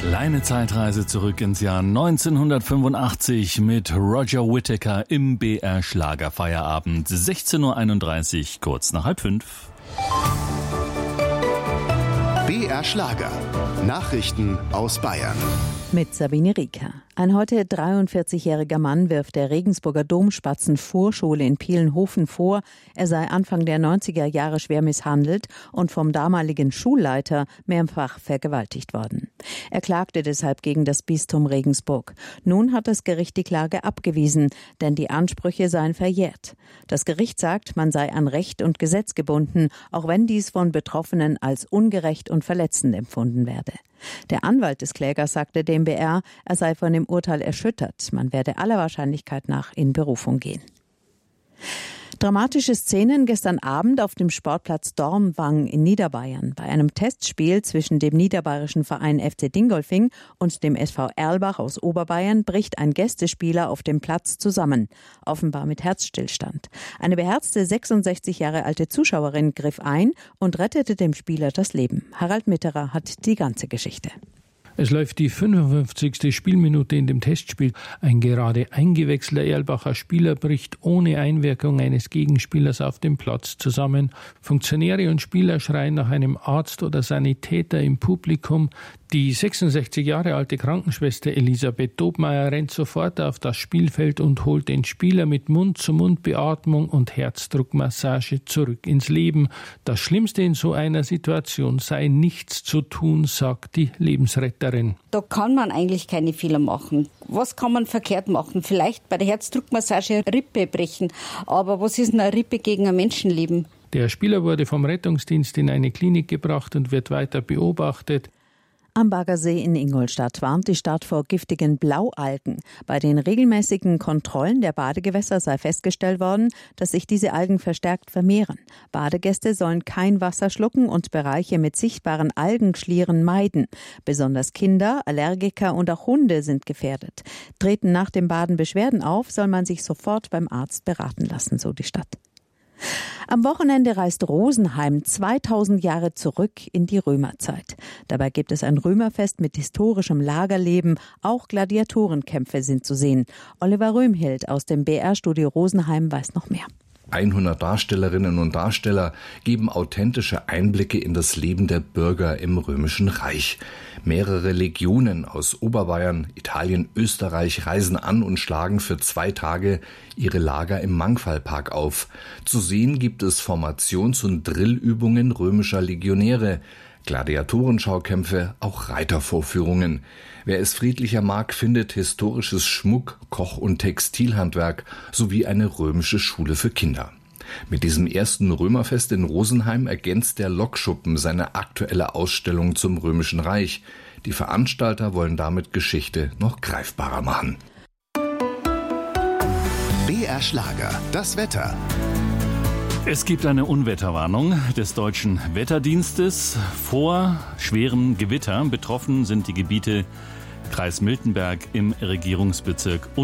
Kleine Zeitreise zurück ins Jahr 1985 mit Roger Whittaker im BR Schlagerfeierabend. 16:31 Uhr, kurz nach 4:30. BR Schlager. Nachrichten aus Bayern. Mit Sabine Rieker. Ein heute 43-jähriger Mann wirft der Regensburger Domspatzen-Vorschule in Pielenhofen vor, er sei Anfang der 90er Jahre schwer misshandelt und vom damaligen Schulleiter mehrfach vergewaltigt worden. Er klagte deshalb gegen das Bistum Regensburg. Nun hat das Gericht die Klage abgewiesen, denn die Ansprüche seien verjährt. Das Gericht sagt, man sei an Recht und Gesetz gebunden, auch wenn dies von Betroffenen als ungerecht und verletzend empfunden werde. Der Anwalt des Klägers sagte dem BR, er sei von dem Urteil erschüttert. Man werde aller Wahrscheinlichkeit nach in Berufung gehen. Dramatische Szenen gestern Abend auf dem Sportplatz Dornwang in Niederbayern. Bei einem Testspiel zwischen dem niederbayerischen Verein FC Dingolfing und dem SV Erlbach aus Oberbayern bricht ein Gästespieler auf dem Platz zusammen, offenbar mit Herzstillstand. Eine beherzte 66 Jahre alte Zuschauerin griff ein und rettete dem Spieler das Leben. Harald Mitterer hat die ganze Geschichte. Es läuft die 55. Spielminute in dem Testspiel. Ein gerade eingewechselter Erlbacher Spieler bricht ohne Einwirkung eines Gegenspielers auf dem Platz zusammen. Funktionäre und Spieler schreien nach einem Arzt oder Sanitäter im Publikum. Die 66 Jahre alte Krankenschwester Elisabeth Dobmeier rennt sofort auf das Spielfeld und holt den Spieler mit Mund-zu-Mund-Beatmung und Herzdruckmassage zurück ins Leben. Das Schlimmste in so einer Situation sei nichts zu tun, sagt die Lebensretterin. Da kann man eigentlich keine Fehler machen. Was kann man verkehrt machen? Vielleicht bei der Herzdruckmassage eine Rippe brechen. Aber was ist eine Rippe gegen ein Menschenleben? Der Spieler wurde vom Rettungsdienst in eine Klinik gebracht und wird weiter beobachtet. Am Baggersee in Ingolstadt warnt die Stadt vor giftigen Blaualgen. Bei den regelmäßigen Kontrollen der Badegewässer sei festgestellt worden, dass sich diese Algen verstärkt vermehren. Badegäste sollen kein Wasser schlucken und Bereiche mit sichtbaren Algenschlieren meiden. Besonders Kinder, Allergiker und auch Hunde sind gefährdet. Treten nach dem Baden Beschwerden auf, soll man sich sofort beim Arzt beraten lassen, so die Stadt. Am Wochenende reist Rosenheim 2000 Jahre zurück in die Römerzeit. Dabei gibt es ein Römerfest mit historischem Lagerleben. Auch Gladiatorenkämpfe sind zu sehen. Oliver Röhmhild aus dem BR-Studio Rosenheim weiß noch mehr. 100 Darstellerinnen und Darsteller geben authentische Einblicke in das Leben der Bürger im Römischen Reich. Mehrere Legionen aus Oberbayern, Italien, Österreich reisen an und schlagen für 2 Tage ihre Lager im Mangfallpark auf. Zu sehen gibt es Formations- und Drillübungen römischer Legionäre, Gladiatorenschaukämpfe, auch Reitervorführungen. Wer es friedlicher mag, findet historisches Schmuck-, Koch- und Textilhandwerk sowie eine römische Schule für Kinder. Mit diesem ersten Römerfest in Rosenheim ergänzt der Lokschuppen seine aktuelle Ausstellung zum Römischen Reich. Die Veranstalter wollen damit Geschichte noch greifbarer machen. BR Schlager, das Wetter. Es gibt eine Unwetterwarnung des Deutschen Wetterdienstes vor schwerem Gewitter. Betroffen sind die Gebiete Kreis Miltenberg im Regierungsbezirk